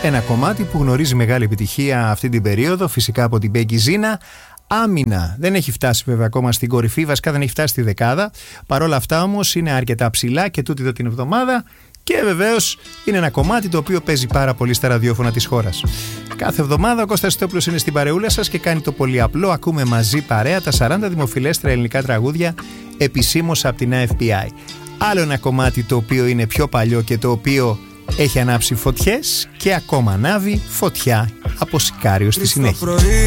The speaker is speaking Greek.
Ένα κομμάτι που γνωρίζει μεγάλη επιτυχία αυτή την περίοδο, φυσικά από την Becky Zina. Άμυνα. Δεν έχει φτάσει βέβαια ακόμα στην κορυφή, βασικά δεν έχει φτάσει στη δεκάδα. Παρ' όλα αυτά όμως είναι αρκετά ψηλά και τούτη εδώ την εβδομάδα. Και βεβαίως είναι ένα κομμάτι το οποίο παίζει πάρα πολύ στα ραδιόφωνα της χώρας. Κάθε εβδομάδα ο Κώστας Στόπουλος είναι στην παρεούλα σας και κάνει το πολύ απλό. Ακούμε μαζί παρέα τα 40 δημοφιλέστερα ελληνικά τραγούδια επισήμως από την AFPI. Άλλο ένα κομμάτι το οποίο είναι πιο παλιό και το οποίο έχει ανάψει φωτιές και ακόμα ανάβει φωτιά από σικάριο στη συνέχεια.